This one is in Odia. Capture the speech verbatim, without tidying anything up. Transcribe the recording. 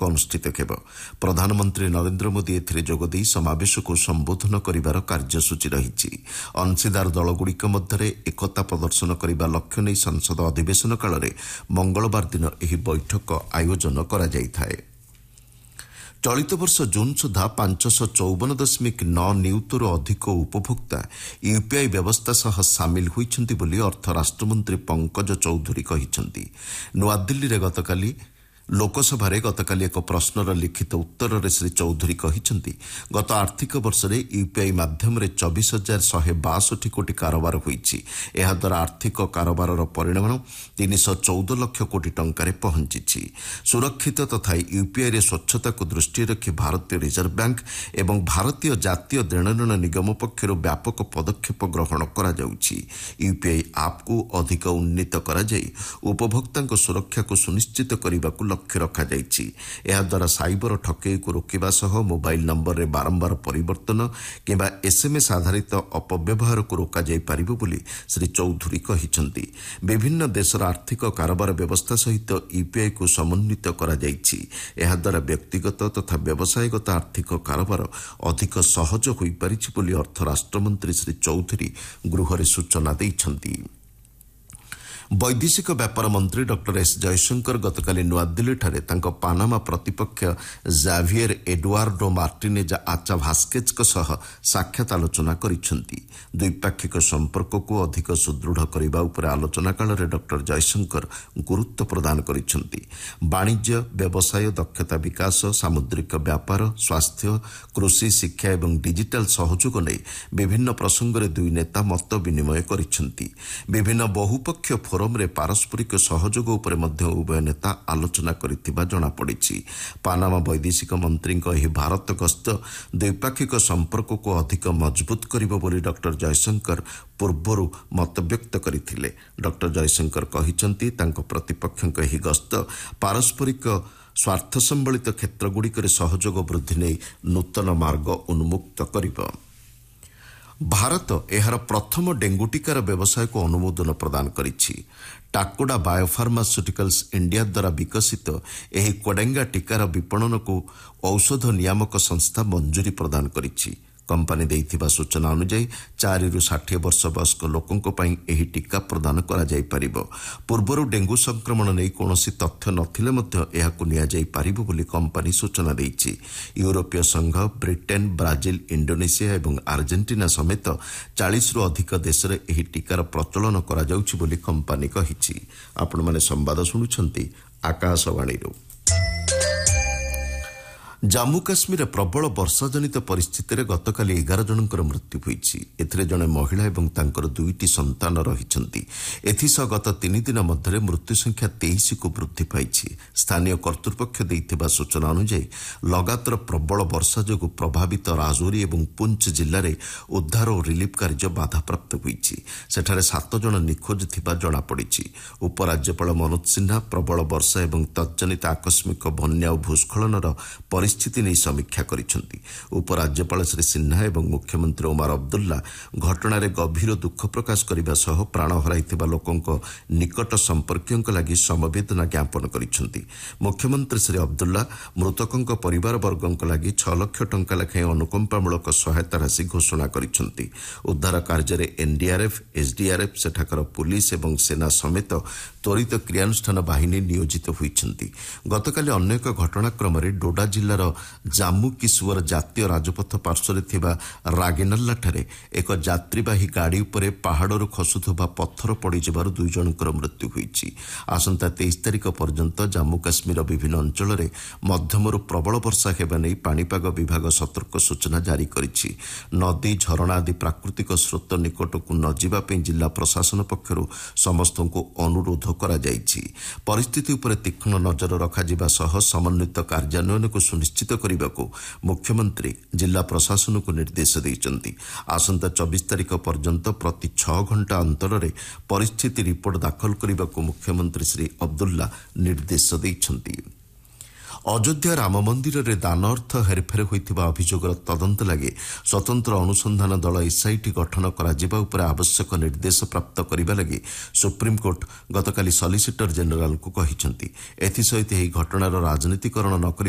ଅନୁଷ୍ଠିତ ହେବ। ପ୍ରଧାନମନ୍ତ୍ରୀ ନରେନ୍ଦ୍ର ମୋଦି ଏଥିରେ ଯୋଗଦେଇ ସମାବେଶକୁ ସମ୍ବୋଧନ କରିବାର କାର୍ଯ୍ୟସୂଚୀ ରହିଛି। ଅଂଶୀଦାର ଦଳଗୁଡ଼ିକ ମଧ୍ୟରେ ଏକତା ପ୍ରଦର୍ଶନ କରିବା ଲକ୍ଷ୍ୟ ନେଇ ସଂସଦ ଅଧିବେଶନ କାଳରେ ମଙ୍ଗଳବାର ଦିନ ଏହି ବୈଠକ ଆୟୋଜନ କରାଯାଇଥାଏ। ଚଳିତ ବର୍ଷ ଜୁନ୍ ସୁଦ୍ଧା ପାଞ୍ଚଶହ ଚଉବନ ଦଶମିକ ନଅ ନିୟୁତରୁ ଅଧିକ ଉପଭୋକ୍ତା ୟୁପିଆଇ ବ୍ୟବସ୍ଥା ସହ ସାମିଲ ହୋଇଛନ୍ତି ବୋଲି ଅର୍ଥ ରାଷ୍ଟ୍ରମନ୍ତ୍ରୀ ପଙ୍କଜ ଚୌଧୁରୀ କହିଛନ୍ତି। ନୂଆଦିଲ୍ଲୀରେ ଗତକାଲି ଲୋକସଭାରେ ଗତକାଲି ଏକ ପ୍ରଶ୍ନର ଲିଖିତ ଉତ୍ତରରେ ଶ୍ରୀ ଚୌଧୁରୀ କହିଛନ୍ତି, ଗତ ଆର୍ଥିକ ବର୍ଷରେ ୟୁପିଆଇ ମାଧ୍ୟମରେ ଚବିଶ ହଜାର ଶହେ ବାଷଠି କୋଟି କାରବାର ହୋଇଛି। ଏହାଦ୍ୱାରା ଆର୍ଥିକ କାରବାରର ପରିମାଣ ତିନିଶହ ଚଉଦ ଲକ୍ଷ କୋଟି ଟଙ୍କାରେ ପହଞ୍ଚିଛି। ସୁରକ୍ଷିତ ତଥା ୟୁପିଆଇରେ ସ୍ୱଚ୍ଛତାକୁ ଦୃଷ୍ଟିରେ ରଖି ଭାରତୀୟ ରିଜର୍ଭ ବ୍ୟାଙ୍କ ଏବଂ ଭାରତୀୟ ଜାତୀୟ ଦେଣନେଣ ନିଗମ ପକ୍ଷରୁ ବ୍ୟାପକ ପଦକ୍ଷେପ ଗ୍ରହଣ କରାଯାଉଛି। ୟୁପିଆଇ ଆପ୍କୁ ଅଧିକ ଉନ୍ନୀତ କରାଯାଇ ଉପଭୋକ୍ତାଙ୍କ ସୁରକ୍ଷାକୁ ସୁନିଶ୍ଚିତ କରିବାକୁ ଲକ୍ଷ୍ୟ ରଖାଯାଇଛି। ଏହାଦ୍ୱାରା ସାଇବର ଠକେଇକୁ ରୋକିବା ସହ ମୋବାଇଲ୍ ନମ୍ବରରେ ବାରମ୍ବାର ପରିବର୍ତ୍ତନ କିମ୍ବା ଏସ୍ଏମ୍ଏସ୍ ଆଧାରିତ ଅପବ୍ୟବହାରକୁ ରୋକାଯାଇପାରିବ ବୋଲି ଶ୍ରୀ ଚୌଧୁରୀ କହିଛନ୍ତି। ବିଭିନ୍ନ ଦେଶର ଆର୍ଥିକ କାରବାର ବ୍ୟବସ୍ଥା ସହିତ ୟୁପିଆଇକୁ ସମନ୍ୱିତ କରାଯାଇଛି। ଏହାଦ୍ୱାରା ବ୍ୟକ୍ତିଗତ ତଥା ବ୍ୟବସାୟଗତ ଆର୍ଥିକ କାରବାର ଅଧିକ ସହଜ ହୋଇପାରିଛି ବୋଲି ଅର୍ଥ ରାଷ୍ଟ୍ରମନ୍ତ୍ରୀ ଶ୍ରୀ ଚୌଧୁରୀ ଗୃହରେ ସୂଚନା ଦେଇଛନ୍ତି। ବୈଦେଶିକ ବ୍ୟାପାର ମନ୍ତ୍ରୀ ଡକ୍ଟର ଏସ୍ ଜୟଶଙ୍କର ଗତକାଲି ନୂଆଦିଲ୍ଲୀଠାରେ ତାଙ୍କ ପାନାମା ପ୍ରତିପକ୍ଷ ଜାଭିୟର ଏଡୁଆର୍ଡୋ ମାର୍ଟିନେଜା ଆଚା ଭାସ୍କେଜ୍ଙ୍କ ସହ ସାକ୍ଷାତ ଆଲୋଚନା କରିଛନ୍ତି। ଦ୍ୱିପାକ୍ଷିକ ସମ୍ପର୍କକୁ ଅଧିକ ସୁଦୃଢ଼ କରିବା ଉପରେ ଆଲୋଚନା କାଳରେ ଡକ୍ଟର ଜୟଶଙ୍କର ଗୁରୁତ୍ୱ ପ୍ରଦାନ କରିଛନ୍ତି। ବାଣିଜ୍ୟ, ବ୍ୟବସାୟ, ଦକ୍ଷତା ବିକାଶ, ସାମୁଦ୍ରିକ ବ୍ୟାପାର, ସ୍ୱାସ୍ଥ୍ୟ, କୃଷି, ଶିକ୍ଷା ଏବଂ ଡିଜିଟାଲ ସହଯୋଗ ନେଇ ବିଭିନ୍ନ ପ୍ରସଙ୍ଗରେ ଦୁଇ ନେତା ମତ ବିନିମୟ କରିଛନ୍ତି। ବିଭିନ୍ନ ବହୁପକ୍ଷୀୟ ଫୋରମରେ ପାରସ୍ପରିକ ସହଯୋଗ ଉପରେ ମଧ୍ୟ ଉଭୟ ନେତା ଆଲୋଚନା କରିଥିବା ଜଣାପଡ଼ିଛି। ପାନାମା ବୈଦେଶିକ ମନ୍ତ୍ରୀଙ୍କ ଏହି ଭାରତ ଗସ୍ତ ଦ୍ୱିପାକ୍ଷିକ ସମ୍ପର୍କକୁ ଅଧିକ ମଜବୁତ କରିବ ବୋଲି ଡକ୍ଟର ଜୟଶଙ୍କର ପୂର୍ବରୁ ମତବ୍ୟକ୍ତ କରିଥିଲେ। ଡକ୍ଟର ଜୟଶଙ୍କର କହିଛନ୍ତି, ତାଙ୍କ ପ୍ରତିପକ୍ଷଙ୍କ ଏହି ଗସ୍ତ ପାରସ୍ପରିକ ସ୍ୱାର୍ଥ ସମ୍ବଳିତ କ୍ଷେତ୍ରଗୁଡ଼ିକରେ ସହଯୋଗ ବୃଦ୍ଧି ନେଇ ନୂତନ ମାର୍ଗ ଉନ୍ମୁକ୍ତ କରିବ। ଭାରତ ଏହାର ପ୍ରଥମ ଡେଙ୍ଗୁ ଟିକାର ବ୍ୟବସାୟକୁ ଅନୁମୋଦନ ପ୍ରଦାନ କରିଛି। ଟାକୋଡା ବାୟୋଫାର୍ମାସ୍ୟୁଟିକାଲ୍ସ ଇଣ୍ଡିଆ ଦ୍ୱାରା ବିକଶିତ ଏହି କୋଡେଙ୍ଗା ଟିକାର ବିପଣନକୁ ଔଷଧ ନିୟାମକ ସଂସ୍ଥା ମଞ୍ଜୁରୀ ପ୍ରଦାନ କରିଛି। କମ୍ପାନୀ ଦେଇଥିବା ସୂଚନା ଅନୁଯାୟୀ ଚାରିରୁ ଷାଠିଏ ବର୍ଷ ବୟସ୍କ ଲୋକଙ୍କ ପାଇଁ ଏହି ଟିକା ପ୍ରଦାନ କରାଯାଇପାରିବ। ପୂର୍ବରୁ ଡେଙ୍ଗୁ ସଂକ୍ରମଣ ନେଇ କୌଣସି ତଥ୍ୟ ନଥିଲେ ମଧ୍ୟ ଏହାକୁ ନିଆଯାଇପାରିବ ବୋଲି କମ୍ପାନୀ ସୂଚନା ଦେଇଛି। ୟୁରୋପୀୟ ସଂଘ, ବ୍ରିଟେନ୍, ବ୍ରାଜିଲ, ଇଣ୍ଡୋନେସିଆ ଏବଂ ଆର୍ଜେଣ୍ଟିନା ସମେତ ଚାଳିଶରୁ ଅଧିକ ଦେଶରେ ଏହି ଟିକାର ପ୍ରଚଳନ କରାଯାଉଛି ବୋଲି କମ୍ପାନୀ କହିଛି। ଆପଣମାନେ ସମ୍ବାଦ ଶୁଣୁଛନ୍ତି ଆକାଶବାଣୀରୁ। ଜାମ୍ମୁ କାଶ୍ମୀରରେ ପ୍ରବଳ ବର୍ଷାଜନିତ ପରିସ୍ଥିତିରେ ଗତକାଲି ଏଗାର ଜଣଙ୍କର ମୃତ୍ୟୁ ହୋଇଛି। ଏଥିରେ ଜଣେ ମହିଳା ଏବଂ ତାଙ୍କର ଦୁଇଟି ସନ୍ତାନ ରହିଛନ୍ତି। ଏଥିସହ ଗତ ତିନିଦିନ ମଧ୍ୟରେ ମୃତ୍ୟୁ ସଂଖ୍ୟା ତେଇଶକୁ ବୃଦ୍ଧି ପାଇଛି। ସ୍ଥାନୀୟ କର୍ତ୍ତୃପକ୍ଷ ଦେଇଥିବା ସୂଚନା ଅନୁଯାୟୀ ଲଗାତାର ପ୍ରବଳ ବର୍ଷା ଯୋଗୁଁ ପ୍ରଭାବିତ ରାଜୌରୀ ଏବଂ ପୁଞ୍ଚ ଜିଲ୍ଲାରେ ଉଦ୍ଧାର ଓ ରିଲିଫ୍ କାର୍ଯ୍ୟ ବାଧାପ୍ରାପ୍ତ ହୋଇଛି। ସେଠାରେ ସାତ ଜଣ ନିଖୋଜ ଥିବା ଜଣାପଡ଼ିଛି। ଉପରାଜ୍ୟପାଳ ମନୋଜ ସିହ୍ନା ପ୍ରବଳ ବର୍ଷା ଏବଂ ତତ୍ଜନିତ ଆକସ୍ମିକ ବନ୍ୟା ଓ ଭୂସ୍ଖଳନର ପରିସ୍ଥିତି ନେଇ ସମୀକ୍ଷା କରିଛନ୍ତି। ଉପରାଜ୍ୟପାଳ ଶ୍ରୀ ସିହ୍ନା ଏବଂ ମୁଖ୍ୟମନ୍ତ୍ରୀ ଓମାର ଅବଦୁଲ୍ଲା ଘଟଣାରେ ଗଭୀର ଦୁଃଖ ପ୍ରକାଶ କରିବା ସହ ପ୍ରାଣ ହରାଇଥିବା ଲୋକଙ୍କ ନିକଟ ସମ୍ପର୍କୀୟଙ୍କ ଲାଗି ସମବେଦନା ଜ୍ଞାପନ କରିଛନ୍ତି। ମୁଖ୍ୟମନ୍ତ୍ରୀ ଶ୍ରୀ ଅବଦୁଲ୍ଲା ମୃତକଙ୍କ ପରିବାରବର୍ଗଙ୍କ ଲାଗି ଛଅ ଲକ୍ଷ ଟଙ୍କା ଲେଖାଏଁ ଅନୁକମ୍ପାମୂଳକ ସହାୟତା ରାଶି ଘୋଷଣା କରିଛନ୍ତି। ଉଦ୍ଧାର କାର୍ଯ୍ୟରେ ଏନ୍ଡିଆର୍ଏଫ୍, ଏସ୍ଡିଆର୍ଏଫ୍, ସେଠାକାର ପୁଲିସ୍ ଏବଂ ସେନା ସମେତ ତ୍ୱରିତ କ୍ରିୟାନୁଷ୍ଠାନ ବାହିନୀ ନିୟୋଜିତ ହୋଇଛନ୍ତି। ଗତକାଲି ଅନ୍ୟ ଏକ ଘଟଣାକ୍ରମରେ ଡୋଡା ଜିଲ୍ଲାର ଜାମ୍ମୁ କିଶୋର ଜାତୀୟ ରାଜପଥ ପାର୍ଶ୍ୱରେ ଥିବା ରାଗେନାଲ୍ଲାଠାରେ ଏକ ଯାତ୍ରୀବାହୀ ଗାଡ଼ି ଉପରେ ପାହାଡ଼ରୁ ଖସୁଥିବା ପଥର ପଡ଼ିଯିବାରୁ ଦୁଇ ଜଣଙ୍କର ମୃତ୍ୟୁ ହୋଇଛି। ଆସନ୍ତା ତେଇଶ ତାରିଖ ପର୍ଯ୍ୟନ୍ତ ଜାମ୍ମୁ କାଶ୍ମୀରର ବିଭିନ୍ନ ଅଞ୍ଚଳରେ ମଧ୍ୟମରୁ ପ୍ରବଳ ବର୍ଷା ହେବା ନେଇ ପାଣିପାଗ ବିଭାଗ ସତର୍କ ସୂଚନା ଜାରି କରିଛି। ନଦୀ, ଝରଣା ଆଦି ପ୍ରାକୃତିକ ସ୍ରୋତ ନିକଟକୁ ନ ଯିବା ପାଇଁ ଜିଲ୍ଲା ପ୍ରଶାସନ ପକ୍ଷରୁ ସମସ୍ତଙ୍କୁ ଅନୁରୋଧ କରାଯାଇଛି। ପରିସ୍ଥିତି ଉପରେ ତୀକ୍ଷ୍ଣ ନଜର ରଖାଯିବା ସହ ସମନ୍ୱିତ କାର୍ଯ୍ୟାନ୍ୱୟନକୁ ସୁନିଶ୍ଚିତ କରିବାକୁ ମୁଖ୍ୟମନ୍ତ୍ରୀ ଜିଲ୍ଲା ପ୍ରଶାସନକୁ ନିର୍ଦ୍ଦେଶ ଦେଇଛନ୍ତି। ଆସନ୍ତା ଚବିଶ ତାରିଖ ପର୍ଯ୍ୟନ୍ତ ପ୍ରତି ଛଅ ଘଣ୍ଟା ଅନ୍ତରରେ ପରିସ୍ଥିତି ରିପୋର୍ଟ ଦାଖଲ କରିବାକୁ ମୁଖ୍ୟମନ୍ତ୍ରୀ ଶ୍ରୀ ଅବଦୁଲ୍ଲା ନିର୍ଦ୍ଦେଶ ଦେଇଛନ୍ତି। ଅଯୋଧ୍ୟା ରାମ ମନ୍ଦିରରେ ଦାନ ଅର୍ଥ ହେରଫେର ହୋଇଥିବା ଅଭିଯୋଗର ତଦନ୍ତ ଲାଗି ସ୍ୱତନ୍ତ୍ର ଅନୁସନ୍ଧାନ ଦଳ ଏସ୍ଆଇଟି ଗଠନ କରାଯିବା ଉପରେ ଆବଶ୍ୟକ ନିର୍ଦ୍ଦେଶ ପ୍ରାପ୍ତ କରିବା ଲାଗି ସୁପ୍ରିମକୋର୍ଟ ଗତକାଲି ସଲିସିଟର ଜେନେରାଲଙ୍କୁ କହିଛନ୍ତି। ଏଥିସହିତ ଏହି ଘଟଣାର ରାଜନୀତିକରଣ ନ କରି